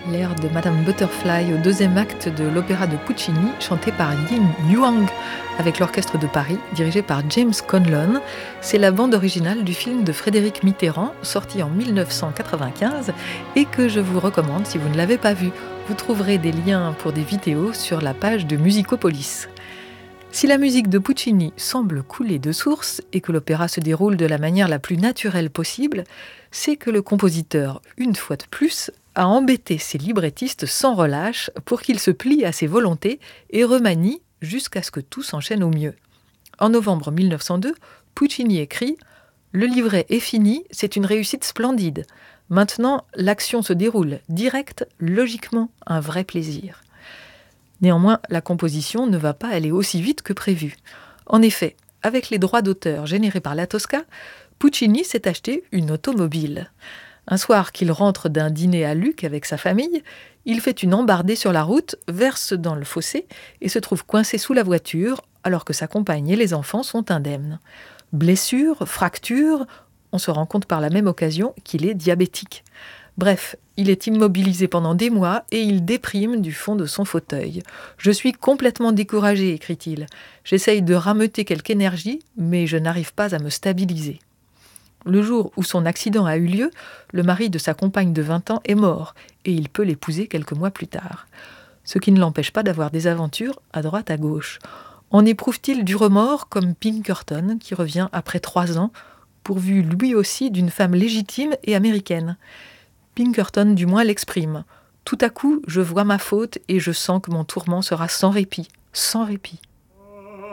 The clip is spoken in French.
l'air de Madame Butterfly au deuxième acte de l'opéra de Puccini, chanté par Yin Yuang avec l'Orchestre de Paris, dirigé par James Conlon. C'est la bande originale du film de Frédéric Mitterrand, sorti en 1995 et que je vous recommande si vous ne l'avez pas vu. Vous trouverez des liens pour des vidéos sur la page de Musicopolis. Si la musique de Puccini semble couler de source et que l'opéra se déroule de la manière la plus naturelle possible, c'est que le compositeur, une fois de plus, a embêté ses librettistes sans relâche pour qu'ils se plient à ses volontés et remanient jusqu'à ce que tout s'enchaîne au mieux. En novembre 1902, Puccini écrit « Le livret est fini, c'est une réussite splendide. Maintenant, l'action se déroule direct, logiquement, un vrai plaisir. » Néanmoins, la composition ne va pas aller aussi vite que prévu. En effet, avec les droits d'auteur générés par la Tosca, Puccini s'est acheté une automobile. Un soir qu'il rentre d'un dîner à Lucques avec sa famille, il fait une embardée sur la route, verse dans le fossé et se trouve coincé sous la voiture alors que sa compagne et les enfants sont indemnes. Blessures, fractures, on se rend compte par la même occasion qu'il est diabétique. Bref, il est immobilisé pendant des mois et il déprime du fond de son fauteuil. « Je suis complètement découragé », écrit-il. « J'essaye de rameuter quelque énergie, mais je n'arrive pas à me stabiliser. » Le jour où son accident a eu lieu, le mari de sa compagne de 20 ans est mort et il peut l'épouser quelques mois plus tard. Ce qui ne l'empêche pas d'avoir des aventures à droite à gauche. En éprouve-t-il du remords comme Pinkerton qui revient après 3 ans, pourvu lui aussi d'une femme légitime et américaine. Pinkerton du moins l'exprime. « Tout à coup, je vois ma faute et je sens que mon tourment sera sans répit, sans répit. »